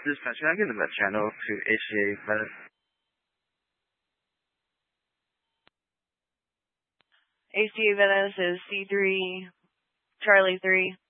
Dispatch, can I get the med channel to HCA Medic? HCA Venice is C3, Charlie 3.